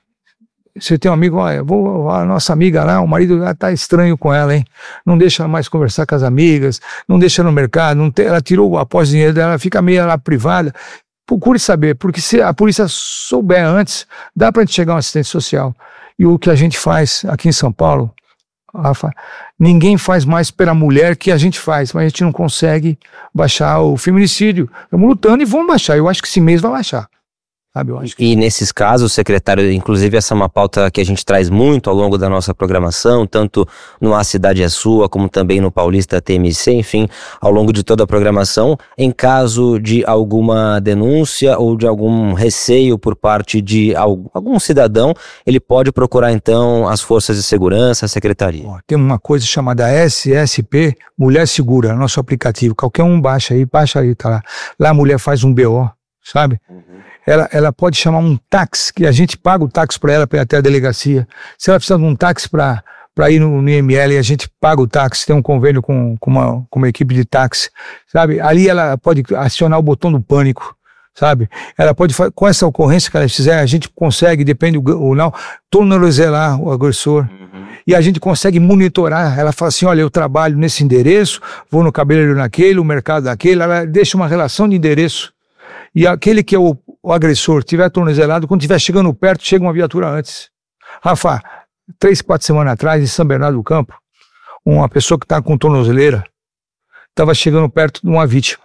você tem um amigo, olha, vou, a nossa amiga lá, o marido lá tá estranho com ela, hein? Não deixa ela mais conversar com as amigas, não deixa no mercado, não tem, ela tirou após o dinheiro dela, ela fica meio lá privada. Procure saber, porque se a polícia souber antes, dá pra gente chegar a uma assistência social. E o que a gente faz aqui em São Paulo, Rafa, ninguém faz mais pela mulher que a gente faz, mas a gente não consegue baixar o feminicídio. Estamos lutando e vamos baixar, eu acho que esse mês vai baixar. Sabe, eu acho que... E nesses casos, secretário, inclusive essa é uma pauta que a gente traz muito ao longo da nossa programação, tanto no A Cidade é Sua, como também no Paulista T M C, enfim, ao longo de toda a programação, em caso de alguma denúncia ou de algum receio por parte de algum cidadão, ele pode procurar então as forças de segurança, a secretaria. Ó, tem uma coisa chamada S S P, Mulher Segura, nosso aplicativo, qualquer um baixa aí, baixa aí, tá lá. Lá a mulher faz um B O, sabe? Uhum. Ela, ela pode chamar um táxi, que a gente paga o táxi para ela para ir até a delegacia. Se ela precisa de um táxi para ir no, no I M L, a gente paga o táxi, tem um convênio com, com, uma, com uma equipe de táxi, sabe? Ali ela pode acionar o botão do pânico, sabe? Ela pode, com essa ocorrência que ela fizer, a gente consegue, depende do não, tornozelar o agressor. Uhum. E a gente consegue monitorar. Ela fala assim, olha, eu trabalho nesse endereço, vou no cabeleireiro naquele, o mercado daquele, ela deixa uma relação de endereço. E aquele que é o, o agressor tiver tornozelado, quando estiver chegando perto, chega uma viatura antes. Rafa, três, quatro semanas atrás, em São Bernardo do Campo, uma pessoa que está com tornozeleira estava chegando perto de uma vítima.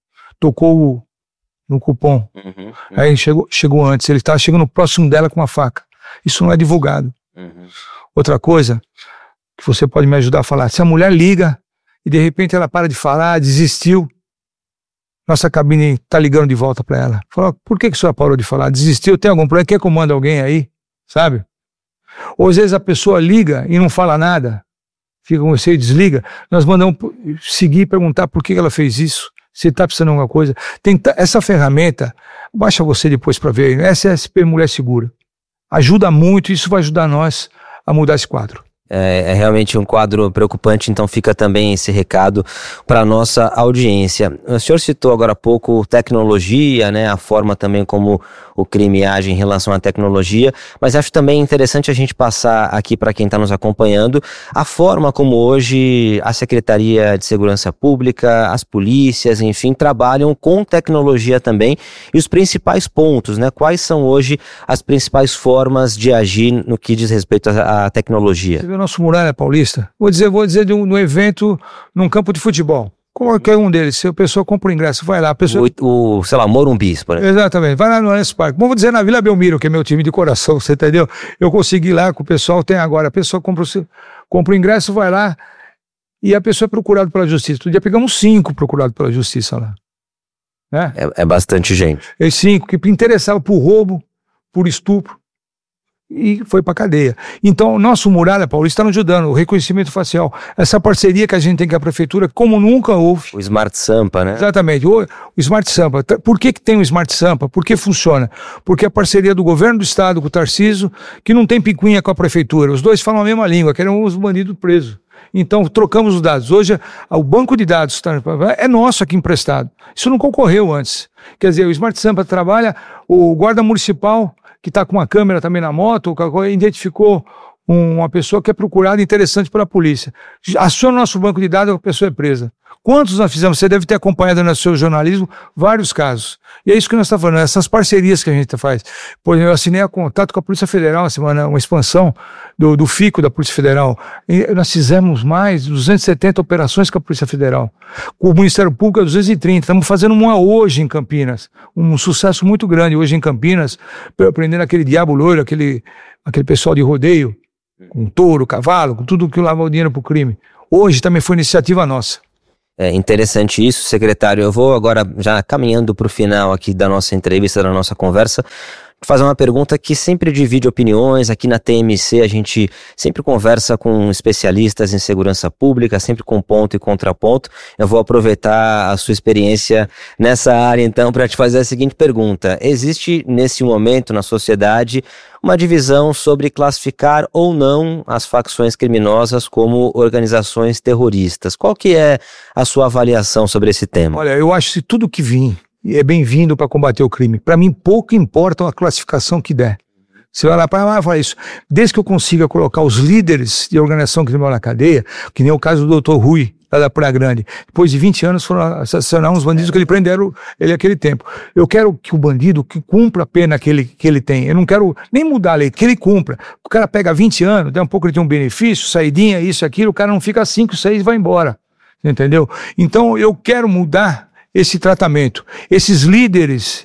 Tocou no cupom. Uhum, uhum. Aí chegou, chegou antes, ele estava chegando próximo dela com uma faca. Isso não é divulgado. Uhum. Outra coisa que você pode me ajudar a falar, se a mulher liga e de repente ela para de falar, desistiu, nossa cabine tá ligando de volta para ela. Fala, por que que a senhora parou de falar? Desistiu? Tem algum problema? Quer que eu mande alguém aí? Sabe? Ou às vezes a pessoa liga e não fala nada, fica com você e desliga. Nós mandamos seguir e perguntar por que ela fez isso, se está precisando de alguma coisa. Tem essa ferramenta, baixa você depois para ver, S S P Mulher Segura. Ajuda muito, isso vai ajudar nós a mudar esse quadro. É, é realmente um quadro preocupante, então fica também esse recado para a nossa audiência. O senhor citou agora há pouco tecnologia, né, a forma também como o crime age em relação à tecnologia, mas acho também interessante a gente passar aqui para quem está nos acompanhando a forma como hoje a Secretaria de Segurança Pública, as polícias, enfim, trabalham com tecnologia também e os principais pontos, né, quais são hoje as principais formas de agir no que diz respeito à, à tecnologia. nosso Muralha Paulista, vou dizer, vou dizer de um, de um evento num campo de futebol. Qualquer um deles, se a pessoa compra o ingresso, vai lá. A pessoa... o, o, sei lá, Morumbi, por exemplo. Exatamente, vai lá no Allianz Parque. Vamos dizer na Vila Belmiro, que é meu time de coração, você entendeu? Eu consegui ir lá com o pessoal, tem agora. A pessoa compra o, compra o ingresso, vai lá e a pessoa é procurada pela justiça. Todo dia pegamos cinco procurados pela justiça lá. Né? É, é bastante gente. E cinco que interessavam por roubo, por estupro. E foi para cadeia. Então, nosso Muralha Paulista está nos ajudando, o reconhecimento facial, essa parceria que a gente tem com a prefeitura, como nunca houve. O Smart Sampa, né? Exatamente, o, o Smart Sampa. Por que que tem o Smart Sampa? Por que funciona? Porque a parceria do governo do estado com o Tarcísio, que não tem picuinha com a prefeitura, os dois falam a mesma língua, querem os bandidos presos. Então, trocamos os dados. Hoje, o banco de dados é nosso aqui emprestado. Isso não concorreu antes. Quer dizer, o Smart Sampa trabalha, o guarda municipal, que está com uma câmera também na moto, identificou uma pessoa que é procurada interessante pela polícia. Aciona o nosso banco de dados, a pessoa é presa. Quantos nós fizemos? Você deve ter acompanhado no seu jornalismo vários casos. E é isso que nós estamos falando, essas parcerias que a gente faz. Por exemplo, eu assinei a contato com a Polícia Federal, semana, uma expansão do, do FICO da Polícia Federal. E nós fizemos mais de duzentas e setenta operações com a Polícia Federal. Com o Ministério Público é duzentos e trinta. Estamos fazendo uma hoje em Campinas. Um sucesso muito grande hoje em Campinas, prendendo aquele diabo loiro, aquele, aquele pessoal de rodeio, com touro, cavalo, com tudo que lava o dinheiro para o crime. Hoje também foi iniciativa nossa. É interessante isso, secretário. Eu vou agora, já caminhando para o final aqui da nossa entrevista, da nossa conversa, fazer uma pergunta que sempre divide opiniões. Aqui na T M C a gente sempre conversa com especialistas em segurança pública, sempre com ponto e contraponto. Eu vou aproveitar a sua experiência nessa área então para te fazer a seguinte pergunta. Existe nesse momento na sociedade uma divisão sobre classificar ou não as facções criminosas como organizações terroristas? Qual que é a sua avaliação sobre esse tema? Olha, eu acho que tudo que vir é bem-vindo para combater o crime. Para mim, pouco importa a classificação que der. Você vai lá para lá e fala isso. Desde que eu consiga colocar os líderes de organização criminal na cadeia, que nem o caso do doutor Rui, lá da Praia Grande. Depois de vinte anos foram assassinar uns bandidos que ele prenderam ele naquele tempo. Eu quero que o bandido que cumpra a pena que ele, que ele tem. Eu não quero nem mudar a lei, que ele cumpra. O cara pega vinte anos, dá um pouco, ele tem um benefício, saidinha, isso, aquilo, o cara não fica cinco, seis e vai embora. Entendeu? Então eu quero mudar esse tratamento. Esses líderes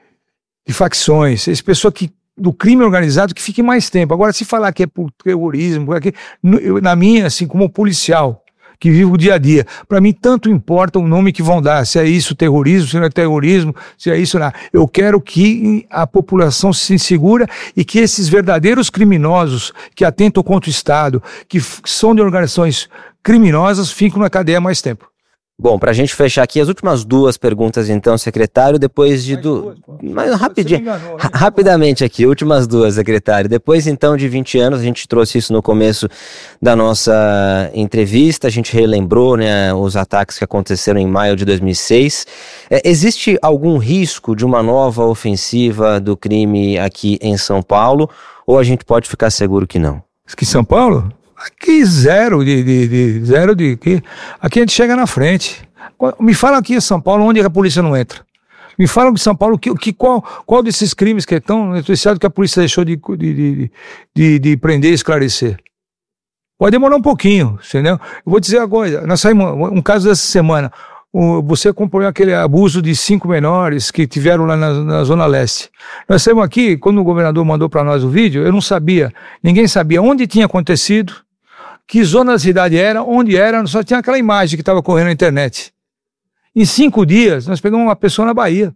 de facções, essa pessoa que do crime organizado que fique mais tempo. Agora, se falar que é por terrorismo, é que, na minha, assim, como policial, que vive o dia a dia, para mim tanto importa o nome que vão dar, se é isso terrorismo, se não é terrorismo, se é isso não. Eu quero que a população se sinta segura e que esses verdadeiros criminosos que atentam contra o Estado, que são de organizações criminosas, fiquem na cadeia mais tempo. Bom, para a gente fechar aqui, as últimas duas perguntas então, secretário, depois de... Du... Mas rapidinho, enganou, ra rapidamente aqui, últimas duas, secretário. Depois então de vinte anos, a gente trouxe isso no começo da nossa entrevista, a gente relembrou, né, os ataques que aconteceram em maio de dois mil e seis. É, existe algum risco de uma nova ofensiva do crime aqui em São Paulo, ou a gente pode ficar seguro que não? Aqui em São Paulo? Aqui zero de, de, de zero de aqui. Aqui a gente chega na frente. Me fala aqui em São Paulo onde a polícia não entra. Me fala em São Paulo que, que qual, qual desses crimes que estão noticiados que a polícia deixou de, de, de, de, de prender e esclarecer. Pode demorar um pouquinho, entendeu? Eu vou dizer agora, nós saímos um caso dessa semana. Você acompanhou aquele abuso de cinco menores que tiveram lá na, na Zona Leste. Nós saímos aqui, quando o governador mandou para nós o vídeo, eu não sabia, ninguém sabia onde tinha acontecido, que zona da cidade era, onde era, só tinha aquela imagem que estava correndo na internet. Em cinco dias, nós pegamos uma pessoa na Bahia.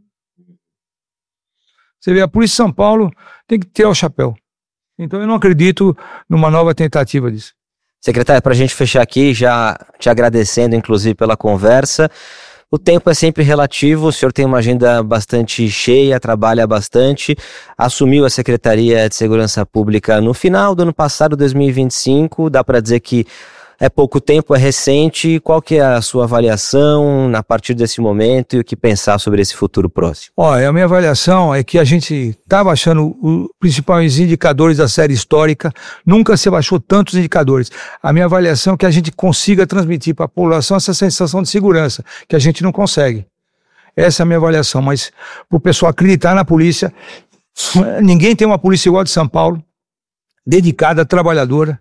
Você vê, a Polícia de São Paulo tem que tirar o chapéu. Então eu não acredito numa nova tentativa disso. Secretário, para a gente fechar aqui, já te agradecendo inclusive pela conversa, o tempo é sempre relativo, o senhor tem uma agenda bastante cheia, trabalha bastante, assumiu a Secretaria de Segurança Pública no final do ano passado, dois mil e vinte e cinco, dá para dizer que é pouco tempo, é recente. Qual que é a sua avaliação a partir desse momento e o que pensar sobre esse futuro próximo? Olha, a minha avaliação é que a gente está baixando os principais indicadores da série histórica, nunca se baixou tantos indicadores. A minha avaliação é que a gente consiga transmitir para a população essa sensação de segurança, que a gente não consegue. Essa é a minha avaliação, mas para o pessoal acreditar na polícia, ninguém tem uma polícia igual a de São Paulo, dedicada, trabalhadora,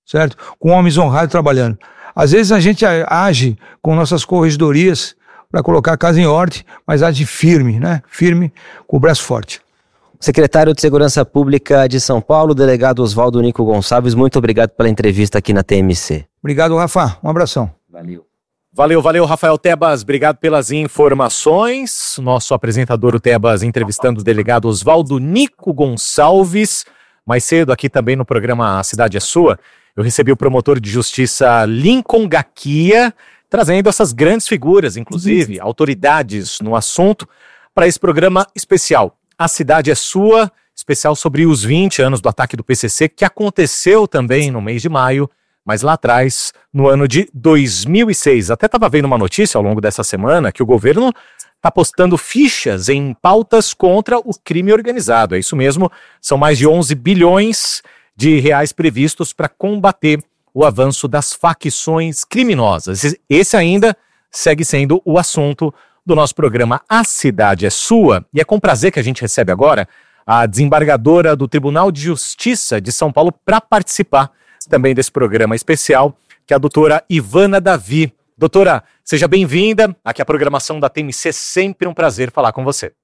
certo? Com homens honrados trabalhando. Às vezes a gente age com nossas corregedorias para colocar a casa em ordem, mas age firme, né? Firme, com o braço forte. Secretário de Segurança Pública de São Paulo, delegado Oswaldo Nico Gonçalves, muito obrigado pela entrevista aqui na T M C. Obrigado, Rafa. Um abração. Valeu. Valeu, valeu, Rafael Tebas, obrigado pelas informações. Nosso apresentador, o Tebas, entrevistando o delegado Oswaldo Nico Gonçalves. Mais cedo, aqui também no programa A Cidade é Sua, eu recebi o promotor de justiça Lincoln Gaquia, trazendo essas grandes figuras, inclusive autoridades no assunto, para esse programa especial. A Cidade é Sua, especial sobre os vinte anos do ataque do P C C, que aconteceu também no mês de maio, mas lá atrás, no ano de dois mil e seis. Até estava vendo uma notícia ao longo dessa semana que o governo está postando fichas em pautas contra o crime organizado. É isso mesmo, são mais de onze bilhões de reais previstos para combater o avanço das facções criminosas. Esse ainda segue sendo o assunto do nosso programa A Cidade é Sua. E é com prazer que a gente recebe agora a desembargadora do Tribunal de Justiça de São Paulo para participar também desse programa especial, que é a doutora Ivana Davi. Doutora, seja bem-vinda. Aqui a programação da T M C, sempre um prazer falar com você.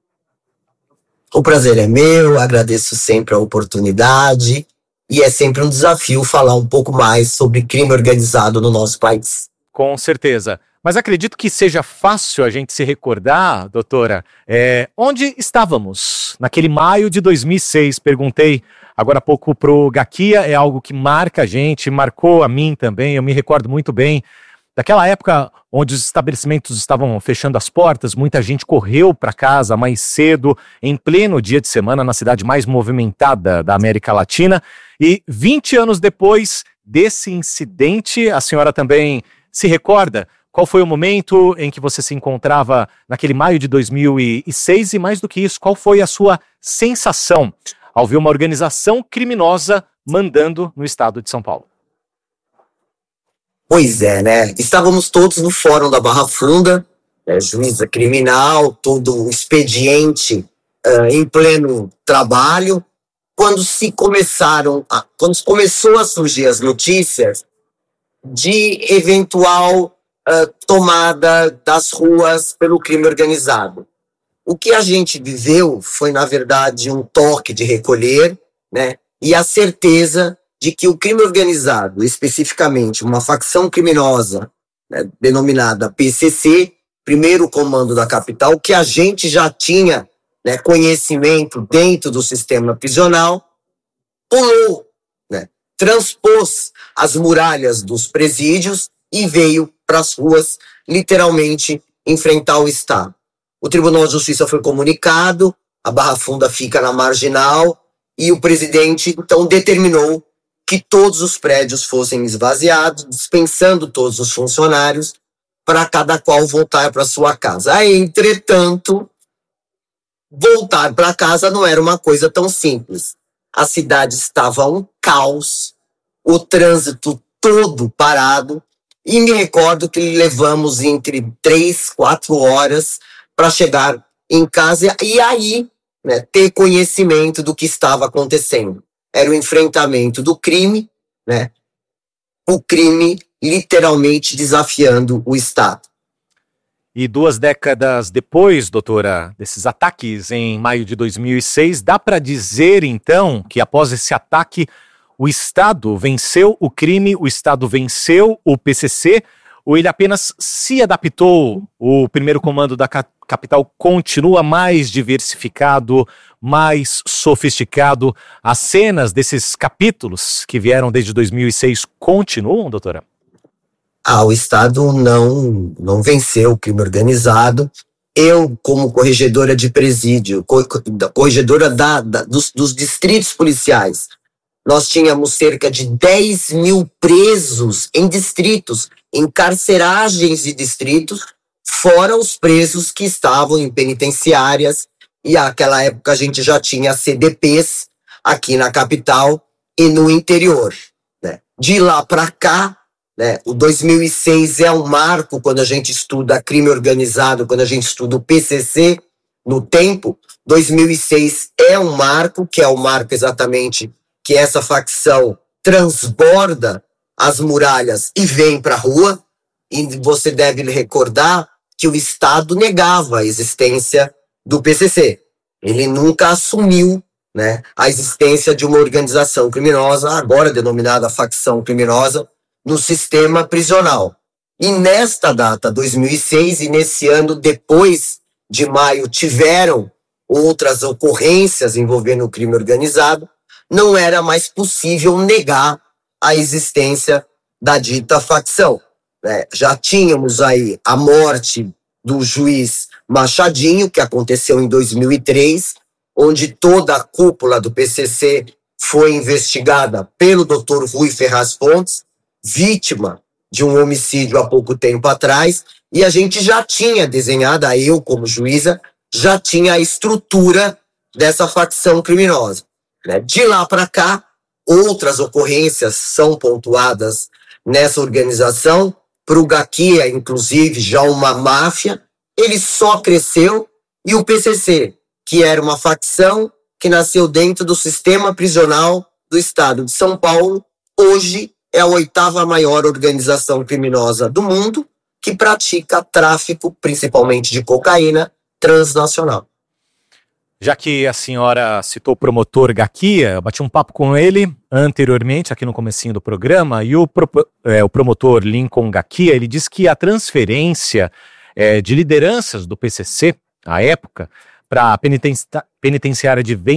O prazer é meu, agradeço sempre a oportunidade e é sempre um desafio falar um pouco mais sobre crime organizado no nosso país. Com certeza. Mas acredito que seja fácil a gente se recordar, doutora, é, onde estávamos naquele maio de dois mil e seis. Perguntei agora há pouco para o Gaquia, é algo que marca a gente, marcou a mim também, eu me recordo muito bem. Daquela época onde os estabelecimentos estavam fechando as portas, muita gente correu para casa mais cedo, em pleno dia de semana, na cidade mais movimentada da América Latina. E vinte anos depois desse incidente, a senhora também se recorda qual foi o momento em que você se encontrava naquele maio de dois mil e seis e, mais do que isso, qual foi a sua sensação ao ver uma organização criminosa mandando no estado de São Paulo? Pois é, né? Estávamos todos no Fórum da Barra Funda, né, juíza criminal, todo o expediente uh, em pleno trabalho, quando se começaram, a, quando começou a surgir as notícias de eventual uh, tomada das ruas pelo crime organizado. O que a gente viveu foi, na verdade, um toque de recolher, né, e a certeza de que o crime organizado, especificamente uma facção criminosa, né, denominada P C C, primeiro comando da capital, que a gente já tinha, né, conhecimento dentro do sistema prisional, pulou, né, transpôs as muralhas dos presídios e veio para as ruas, literalmente, enfrentar o Estado. O Tribunal de Justiça foi comunicado, a Barra Funda fica na Marginal, e o presidente, então, determinou que todos os prédios fossem esvaziados, dispensando todos os funcionários, para cada qual voltar para sua casa. Entretanto, voltar para casa não era uma coisa tão simples. A cidade estava um caos, o trânsito todo parado, e me recordo que levamos entre três, quatro horas para chegar em casa e aí, né, ter conhecimento do que estava acontecendo. Era o enfrentamento do crime, né? O crime literalmente desafiando o Estado. E duas décadas depois, doutora, desses ataques em maio de dois mil e seis, dá para dizer então que após esse ataque o Estado venceu o crime, o Estado venceu o P C C, ou ele apenas se adaptou? O primeiro comando da capital continua mais diversificado, mais sofisticado? As cenas desses capítulos que vieram desde dois mil e seis continuam, doutora? Ah, o Estado não, não venceu o crime organizado. Eu, como corregedora de presídio, corregedora da, da, dos, dos distritos policiais, nós tínhamos cerca de dez mil presos em distritos, em carceragens de distritos, fora os presos que estavam em penitenciárias, e naquela época a gente já tinha C D Ps aqui na capital e no interior, né? De lá para cá, né, o dois mil e seis é um marco quando a gente estuda crime organizado, quando a gente estuda o P C C no tempo. dois mil e seis é um marco, que é o marco exatamente que essa facção transborda as muralhas e vem para a rua. E você deve recordar que o Estado negava a existência do P C C. Ele nunca assumiu, né, a existência de uma organização criminosa, agora denominada facção criminosa, no sistema prisional. E nesta data, dois mil e seis, e nesse ano, depois de maio, tiveram outras ocorrências envolvendo o crime organizado, não era mais possível negar a existência da dita facção. Né? Já tínhamos aí a morte do juiz Machadinho, que aconteceu em dois mil e três, onde toda a cúpula do P C C foi investigada pelo doutor Rui Ferraz Fontes, vítima de um homicídio há pouco tempo atrás, e a gente já tinha desenhado, eu como juíza, já tinha a estrutura dessa facção criminosa. Né? De lá para cá, outras ocorrências são pontuadas nessa organização. Para o Gaquia, inclusive, já uma máfia, ele só cresceu, e o P C C, que era uma facção que nasceu dentro do sistema prisional do estado de São Paulo, hoje é a oitava maior organização criminosa do mundo, que pratica tráfico, principalmente de cocaína, transnacional. Já que a senhora citou o promotor Gaquia, eu bati um papo com ele anteriormente, aqui no comecinho do programa, e o, pro, é, o promotor Lincoln Gaquia, ele disse que a transferência é, de lideranças do P C C, à época, para a penitenciária de